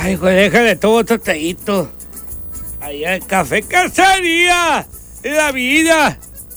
Ay, güey, déjale todo otro traguito. Allá el café, ¿qué sería la vida?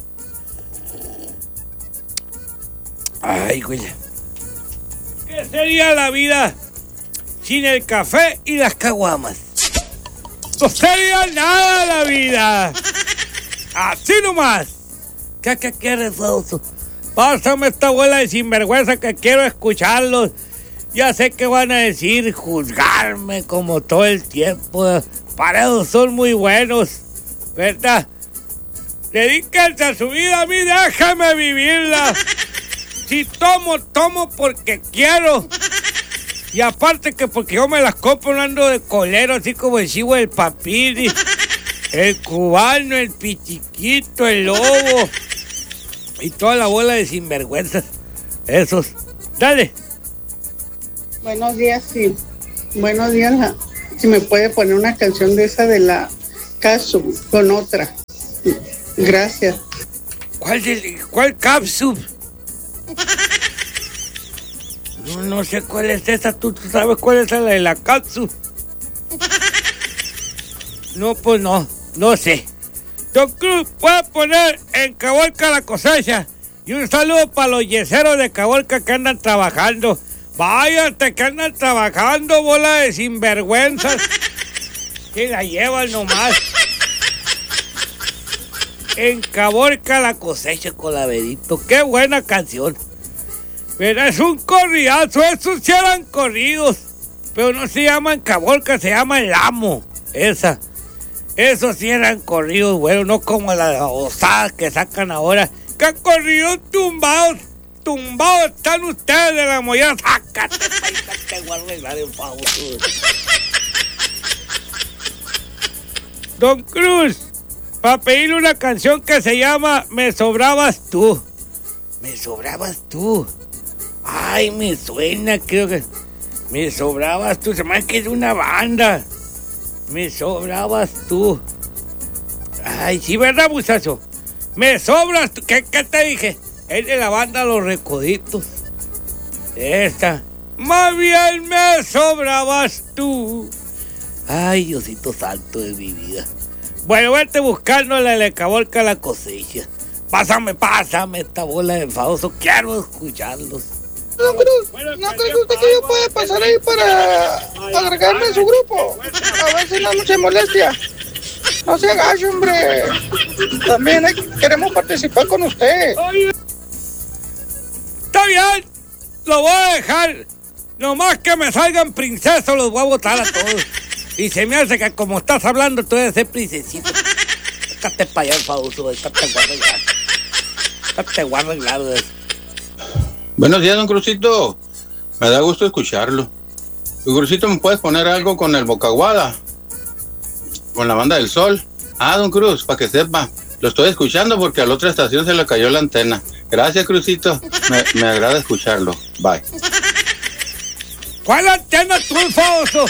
Ay, güey. ¿Qué sería la vida sin el café y las caguamas? No sería nada la vida. Así nomás. ¿Qué quieres, Fausto? Pásame esta bola de sinvergüenza que quiero escucharlos. Ya sé que van a decir, juzgarme como todo el tiempo. Para eso son muy buenos, ¿verdad? Dedíquense a su vida, a mí déjame vivirla. Si tomo porque quiero. Y aparte que porque yo me las compro, no ando de colero, así como el chivo del Papiri, el cubano, el pichiquito, el lobo y toda la bola de sinvergüenzas. Esos. Dale. Buenos días, sí. Buenos días. Si me puede poner una canción de esa de la Capsule con otra. Gracias. ¿Cuál Capsule? No sé cuál es esa. ¿Tú sabes cuál es la de la Capsule? No, pues no sé. Don Cruz, puede poner en Caborca la cosecha. Y un saludo para los yeseros de Caborca que andan trabajando. Váyate que andan trabajando, bola de sinvergüenzas. Que la llevan nomás. En Caborca la cosecha, Colaverito. Qué buena canción. Pero es un corridazo, esos sí eran corridos. Pero no se llaman Caborca, se llama El Amo. Esa. Esos sí eran corridos, bueno, no como las osadas que sacan ahora. ¿Qué corridos tumbados están ustedes de la mollera? Sácate, te voy a arreglar en favor. Don Cruz, para pedirle una canción que se llama Me Sobrabas Tú. Me sobrabas tú. Ay, me suena, creo que... Me sobrabas tú, se me hace que es una banda. Me sobrabas tú. Ay, sí, ¿verdad, muchacho? Me sobras tú. ¿Qué te dije? Es de la banda Los Recoditos. Esta. Más bien me sobrabas tú. Ay, Diosito santo de mi vida. Bueno, vete buscando la de Caborca la cosecha. Pásame esta bola de enfadoso. Quiero escucharlos. Don Cruz, ¿no cree usted que yo pueda pasar ahí para agregarme a su grupo? A ver si no mucha molestia. No se agache, hombre. También queremos participar con usted. Está bien, lo voy a dejar. Nomás que me salgan princesos, los voy a botar a todos. Y se me hace que como estás hablando, tú debes ser princesito. Déjate para allá, enfadoso. Déjate voy a arreglar. Buenos días, don Crucito. Me da gusto escucharlo. Don Crucito, ¿me puedes poner algo con el Bocaguada? Con la Banda del Sol. Ah, don Cruz, para que sepa. Lo estoy escuchando porque a la otra estación se le cayó la antena. Gracias, Crucito. Me agrada escucharlo. Bye. ¿Cuál antena tú, enfadoso?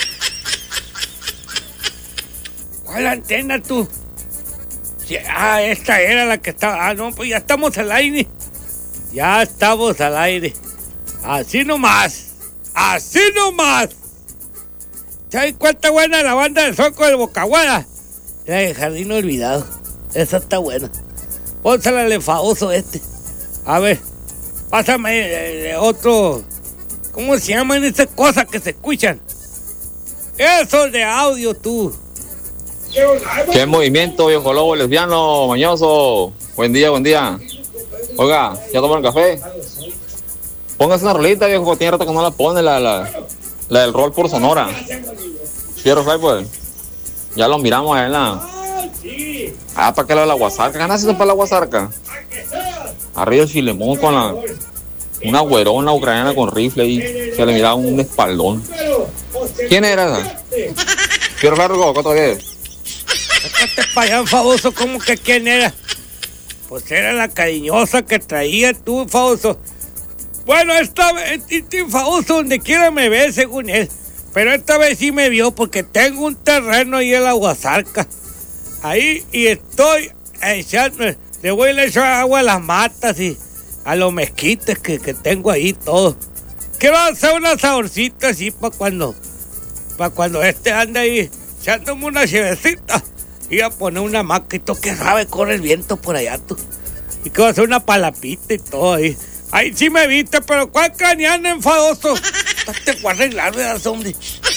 ¿Cuál antena tú? Sí, esta era la que estaba. Ah, no, pues ya estamos al aire. Ya estamos al aire. Así nomás. Así nomás. ¿Sabes cuál está buena la Banda del Sol con el Bocaguada? La de Jardín Olvidado. Esa está buena. Pónsela al enfadoso este. A ver, pásame otro. ¿Cómo se llaman esas cosas que se escuchan? Eso de audio, tú. ¿Qué movimiento, viejo lobo lesbiano, mañoso? Buen día, buen día. Oiga, ¿ya tomaron café? Póngase una rolita, viejo, tiene rato que no la pone, la del rol por Sonora. Fierro Fly, pues. Ya lo miramos ahí en la... ¿para qué la de la Guasarca? ¿Ganas para la Guasarca? Arriba el Filemón con una güerona ucraniana con rifle y se le miraba un espaldón. ¿Quién era esa? Fierro Fly, ¿cuánto es? Déjate para allá, enfadoso, ¿cómo que quién era? Pues era la cariñosa que traía tú, enfadoso. Bueno, esta vez, enfadoso, donde quiera me ve, según él. Pero esta vez sí me vio porque tengo un terreno ahí en la Guasarca. Ahí, y estoy echando, le voy a echar agua a las matas y a los mezquites que tengo ahí todo. Quiero hacer una saborcita así para para cuando anda ahí echándome una chevecita, iba a poner una hamaca y tú que sabe, corre el viento por allá tú. Y que va a hacer una palapita y todo ahí. Ahí sí me viste, pero ¿cuál craneando enfadoso? Te voy a arreglar, ¿verdad, hombre?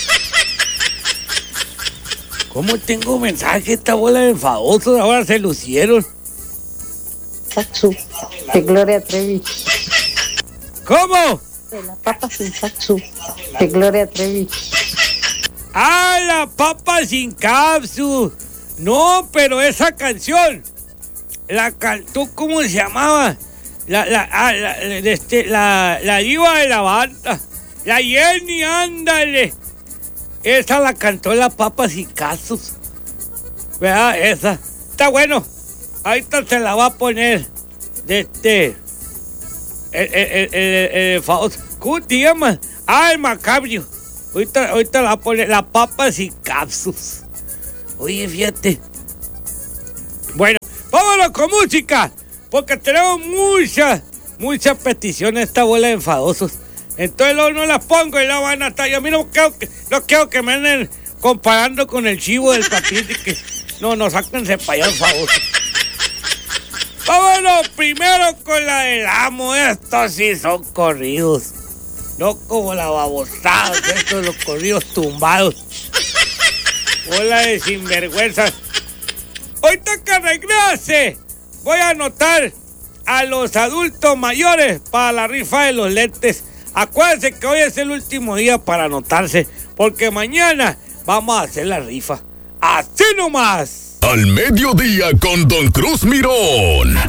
¿Cómo tengo mensaje esta bola de enfadosos? Ahora se lucieron. Saxu, de Gloria Trevi. ¿Cómo? De la papa sin saxu, de Gloria Trevi. ¡Ah, la papa sin capsu! No, pero esa canción la cantó, ¿cómo se llamaba? La diva de la banda, la Jenny, ándale. Esa la cantó la papa sin capsus. ¿Verdad? Esa. Está bueno. Ahorita se la va a poner de el famoso. ¿Cómo te llamas? Ah, el macabrio. Ahorita la va a poner la papa sin capsus. Oye, fíjate. Bueno, vámonos con música, porque tenemos muchas peticiones esta bola de enfadosos. Entonces luego no las pongo y la van a estar. Yo a mí no quiero que me anden comparando con el chivo del papito y que no, sáquense para allá enfadosos. Vámonos primero con la del amo. Estos sí son corridos, no como la babosada, estos los corridos tumbados. Bola de sinvergüenzas. Ahorita que regrese, voy a anotar a los adultos mayores para la rifa de los lentes. Acuérdense que hoy es el último día para anotarse, porque mañana vamos a hacer la rifa. ¡Así nomás! Al mediodía con Don Cruz Mirón.